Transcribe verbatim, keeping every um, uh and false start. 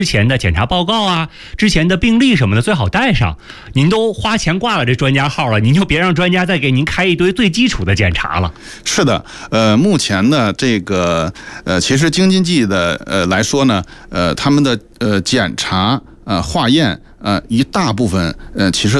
之前的检查报告啊，之前的病历什么的最好带上。您都花钱挂了这专家号了，您就别让专家再给您开一堆最基础的检查了。 是的，呃，目前呢，这个呃，其实京津冀的呃来说呢，呃，他们的呃检查呃化验呃一大部分呃其实。